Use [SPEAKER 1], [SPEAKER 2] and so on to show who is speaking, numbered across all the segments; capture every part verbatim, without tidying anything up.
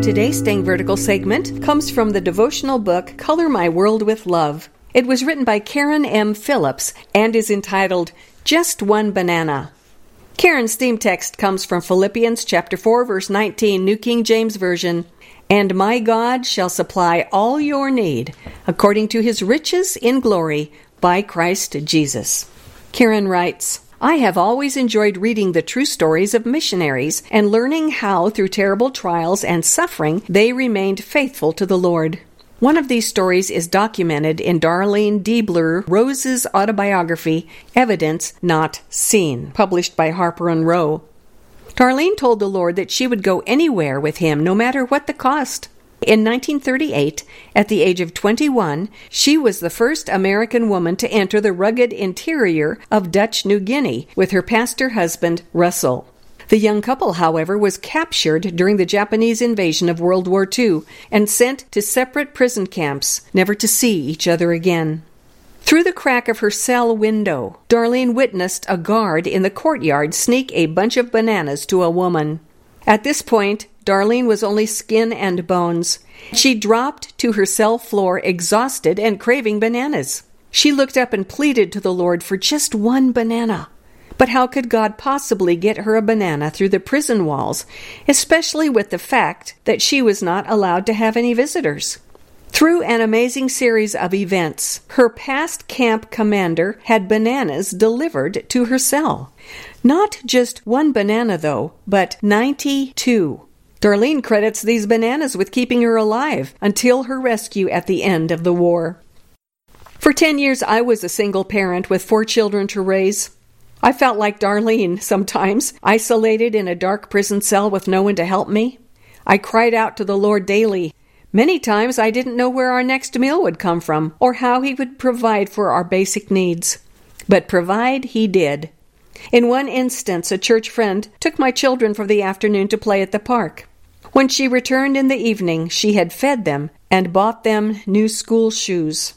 [SPEAKER 1] Today's Staying Vertical segment comes from the devotional book Color My World with Love. It was written by Karen M. Phillips and is entitled Just One Banana. Karen's theme text comes from Philippians chapter four, verse nineteen, New King James Version. And my God shall supply all your need according to his riches in glory by Christ Jesus. Karen writes, I have always enjoyed reading the true stories of missionaries and learning how, through terrible trials and suffering, they remained faithful to the Lord. One of these stories is documented in Darlene Diebler Rose's autobiography, Evidence Not Seen, published by Harper and Row. Darlene told the Lord that she would go anywhere with him, no matter what the cost. In nineteen thirty-eight, at the age of twenty-one, she was the first American woman to enter the rugged interior of Dutch New Guinea with her pastor husband, Russell. The young couple, however, was captured during the Japanese invasion of World War Two and sent to separate prison camps, never to see each other again. Through the crack of her cell window, Darlene witnessed a guard in the courtyard sneak a bunch of bananas to a woman. At this point, Darlene was only skin and bones. She dropped to her cell floor, exhausted and craving bananas. She looked up and pleaded to the Lord for just one banana. But how could God possibly get her a banana through the prison walls, especially with the fact that she was not allowed to have any visitors? Through an amazing series of events, her past camp commander had bananas delivered to her cell. Not just one banana, though, but ninety-two. Darlene credits these bananas with keeping her alive until her rescue at the end of the war. For ten years, I was a single parent with four children to raise. I felt like Darlene sometimes, isolated in a dark prison cell with no one to help me. I cried out to the Lord daily. Many times I didn't know where our next meal would come from or how he would provide for our basic needs. But provide he did. In one instance, a church friend took my children for the afternoon to play at the park. When she returned in the evening, she had fed them and bought them new school shoes.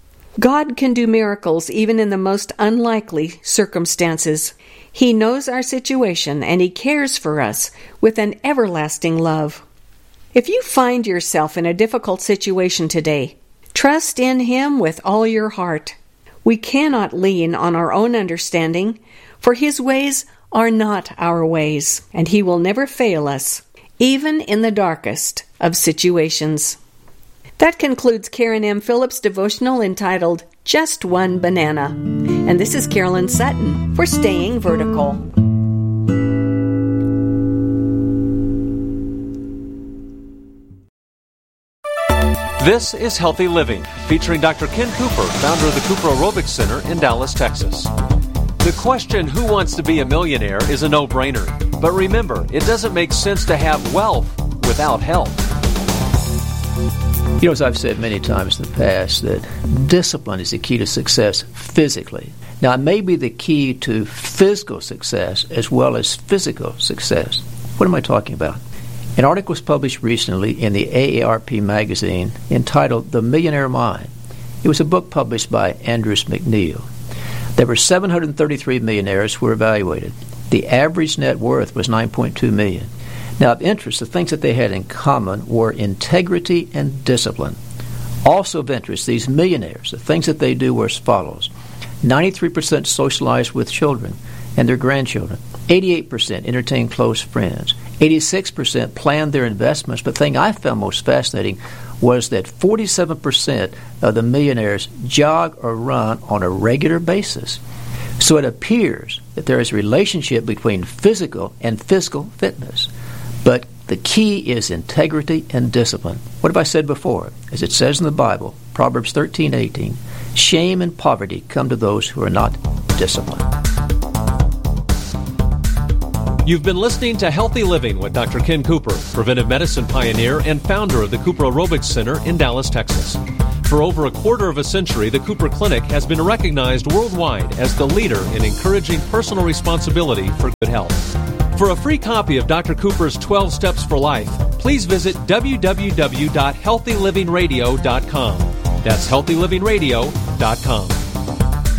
[SPEAKER 1] God can do miracles even in the most unlikely circumstances. He knows our situation and he cares for us with an everlasting love. If you find yourself in a difficult situation today, trust in him with all your heart. We cannot lean on our own understanding, for his ways are not our ways, and he will never fail us, even in the darkest of situations. That concludes Karen M. Phillips' devotional entitled Just One Banana. And this is Carolyn Sutton for Staying Vertical.
[SPEAKER 2] This is Healthy Living, featuring Doctor Ken Cooper, founder of the Cooper Aerobics Center in Dallas, Texas. The question, who wants to be a millionaire, is a no-brainer. But remember, it doesn't make sense to have wealth without health.
[SPEAKER 3] You know, as I've said many times in the past, that discipline is the key to success physically. Now, it may be the key to physical success as well as physical success. What am I talking about? An article was published recently in the A A R P magazine entitled The Millionaire Mind. It was a book published by Andrews McNeil. There were seven hundred thirty-three millionaires who were evaluated. The average net worth was nine point two million dollars. Now, of interest, the things that they had in common were integrity and discipline. Also of interest, these millionaires, the things that they do were as follows. ninety-three percent socialized with children and their grandchildren. eighty-eight percent entertained close friends. eighty-six percent planned their investments. But the thing I found most fascinating was that forty-seven percent of the millionaires jog or run on a regular basis. So it appears that there is a relationship between physical and physical fitness. But the key is integrity and discipline. What have I said before? As it says in the Bible, Proverbs thirteen eighteen, shame and poverty come to those who are not disciplined.
[SPEAKER 2] You've been listening to Healthy Living with Doctor Ken Cooper, preventive medicine pioneer and founder of the Cooper Aerobics Center in Dallas, Texas. For over a quarter of a century, the Cooper Clinic has been recognized worldwide as the leader in encouraging personal responsibility for good health. For a free copy of Doctor Cooper's twelve Steps for Life, please visit w w w dot healthy living radio dot com. That's healthy living radio dot com.